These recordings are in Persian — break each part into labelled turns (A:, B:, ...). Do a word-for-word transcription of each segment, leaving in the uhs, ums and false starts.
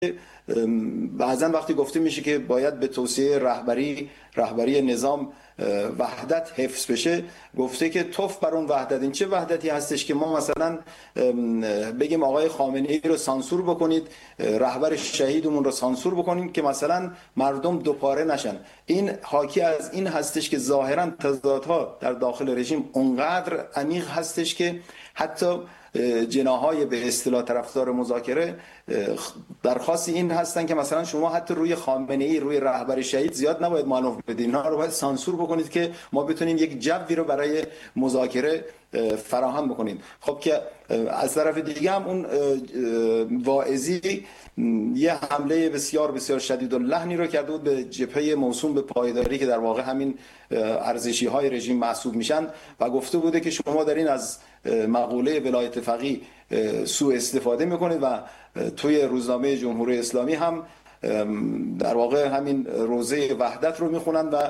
A: بعضا وقتی گفته میشه که باید به توسعه رهبری رهبری نظام وحدت حفظ بشه، گفته که توف بر اون وحدت. این چه وحدتی هستش که ما مثلا بگیم آقای خامنه ای رو سانسور بکنید، رهبر شهیدمون رو سانسور بکنیم که مثلا مردم دوپاره نشن؟ این حاکی از این هستش که ظاهرا تضادها در داخل رژیم اونقدر عمیق هستش که حتی جناحهای به اصطلاح طرفدار مذاکره درخواست این هستن که مثلا شما حتی روی خامنه ای، روی رهبر شهید زیاد نباید مانور بدین، اینا رو باید سانسور بکنید که ما بتونیم یک جوی رو برای مذاکره فراهم بکنیم. خب که از طرف دیگه هم اون واعظی یه حمله بسیار بسیار شدید اللحنی رو کرده بود به جبهه موسوم به پایداری که در واقع همین ارزشی های رژیم محسوب میشن و گفته بوده که شما دارین از مقوله ولایت فقیه سوء استفاده میکنید و توی روزنامه جمهوری اسلامی هم در واقع همین روزه وحدت رو میخونن و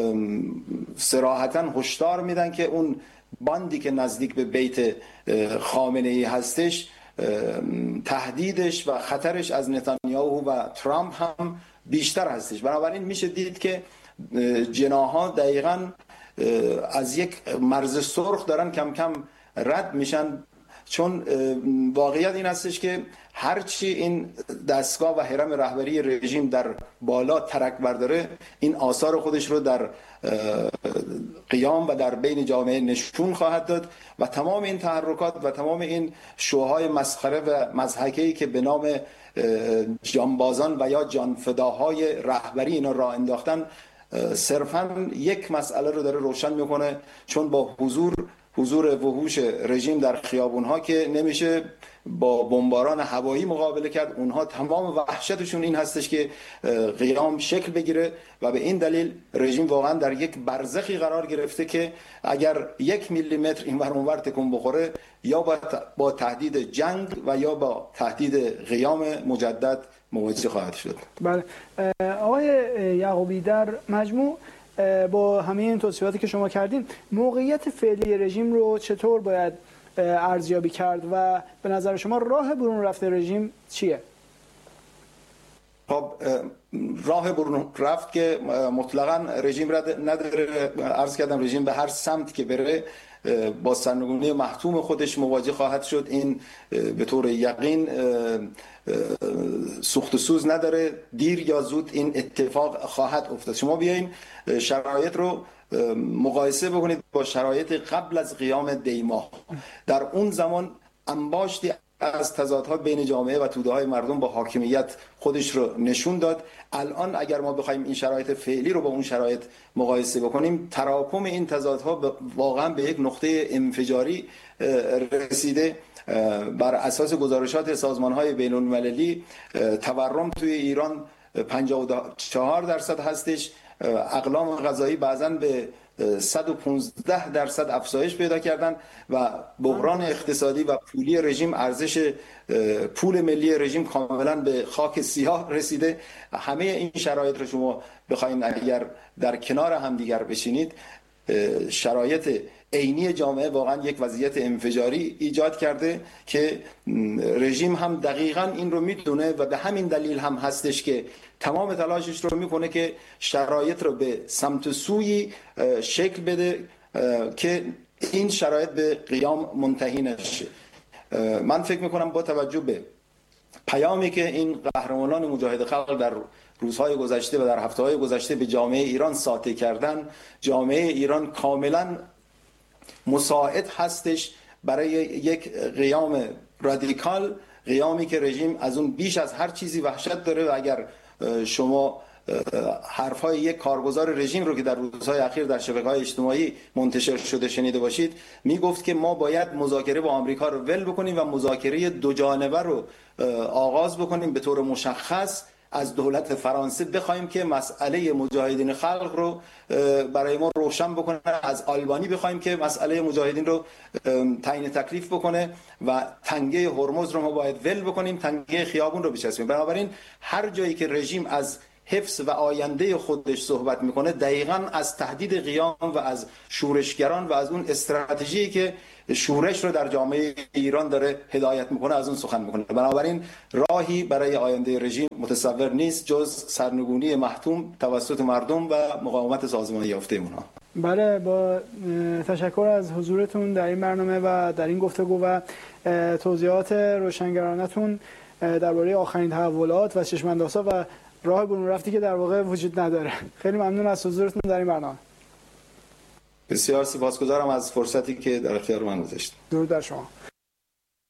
A: صراحتاً هشدار میدن که اون باندی که نزدیک به بیت خامنه ای هستش تهدیدش و خطرش از نتانیاهو و ترامپ هم بیشتر هستش. بنابراین میشه دید که جناح‌ها دقیقاً از یک مرز سرخ دارن کم کم رد میشن، چون واقعیت این هستش که هرچی این دستگاه و هرم رهبری رژیم در بالا ترک برداره، این آثار خودش رو در قیام و در بین جامعه نشون خواهد داد و تمام این تحرکات و تمام این شوهای مسخره و مضحکه‌ای که به نام جانبازان و یا جانفداهای رهبری اینا راه انداختن صرفاً یک مسئله رو داره روشن میکنه، چون با حضور حضور وحوش رژیم در خیابونها که نمیشه با بمباران هوایی مقابله کرد. اونها تمام وحشتشون این هستش که قیام شکل بگیره و به این دلیل رژیم واقعا در یک برزخی قرار گرفته که اگر یک میلی متر این ور اون ور تکون بخوره یا با تهدید جنگ و یا با تهدید قیام مجدد مواجه خواهد شد.
B: بله آقای یعقوبی، در مجموع با همه این توصیفاتی که شما کردین، موقعیت فعلی رژیم رو چطور باید ارزیابی کرد و به نظر شما راه برون رفت رژیم چیه؟
A: خب راه برون رفت که مطلقاً رژیم را نداره. عرض کردم رژیم به هر سمت که بره با سرنگونی محتوم خودش مواجه خواهد شد. این به طور یقین سوخت و سوز نداره، دیر یا زود این اتفاق خواهد افتاد. شما بیاین شرایط رو مقایسه بکنید با شرایط قبل از قیام دیماه. در اون زمان انباشتی از تضادها بین جامعه و توده‌های مردم با حاکمیت خودش رو نشون داد. الان اگر ما بخوایم این شرایط فعلی رو با اون شرایط مقایسه بکنیم، تراکم این تضادها واقعا به یک نقطه انفجاری رسیده. بر اساس گزارشات سازمان‌های بین‌المللی تورم توی ایران پنجاه و چهار درصد هستش. اقلام غذایی بعضاً به صد و پانزده درصد افزایش پیدا کردن و بحران اقتصادی و پولی رژیم، ارزش پول ملی رژیم کاملا به خاک سیاه رسیده. همه این شرایط رو شما بخواید اگر در کنار هم دیگر بشینید، شرایط عینی جامعه واقعا یک وضعیت انفجاری ایجاد کرده که رژیم هم دقیقاً این رو میدونه و به همین دلیل هم هستش که تمام تلاشش رو میکنه که شرایط رو به سمت سوی شکل بده که این شرایط به قیام منتهی نشه. من فکر میکنم با توجه به پیامی که این قهرمانان مجاهد خلق در روزهای گذشته و در هفته‌های گذشته به جامعه ایران ساطع کردن، جامعه ایران کاملا مساعد هستش برای یک قیام رادیکال، قیامی که رژیم از اون بیش از هر چیزی وحشت داره. و اگر شما حرفهای یک کارگزار رژیم رو که در روزهای اخیر در شبکه‌های اجتماعی منتشر شده شنیده باشید، میگفت که ما باید مذاکره با آمریکا رو ول بکنیم و مذاکره دو جانبه رو آغاز بکنیم. به طور مشخص از دولت فرانسه بخوایم که مسئله مجاهدین خلق رو برای ما روشن بکنه، از آلبانی بخوایم که مسئله مجاهدین رو تعیین تکلیف بکنه و تنگه هرمز رو ما باید ول بکنیم، تنگه خیابون رو بچسبیم. بنابراین هر جایی که رژیم از حفظ و آینده خودش صحبت میکنه دقیقاً از تهدید قیام و از شورشگران و از اون استراتژی که شورش رو در جامعه ایران داره هدایت میکنه از اون سخن میکنه. بنابراین راهی برای آینده رژیم متصور نیست جز سرنگونی محتوم توسط مردم و مقاومت سازمانی یافته اونها.
B: بله، با تشکر از حضورتون در این برنامه و در این گفتگو و توضیحات روشنگرانتون درباره آخرین تحولات و چشم‌اندازها و راه برون رفتی که در واقع وجود نداره. خیلی ممنون از حضورتون در این برنامه.
A: بسیار سپاسگزارم از فرصتی که در اختیار من گذاشتید.
B: درود بر شما.